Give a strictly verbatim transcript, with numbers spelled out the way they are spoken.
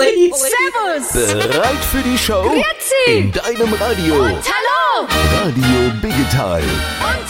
Polly. Servus. Bereit für die Show? Grüezi. In deinem Radio. Und hallo. Radio Biggetal. Und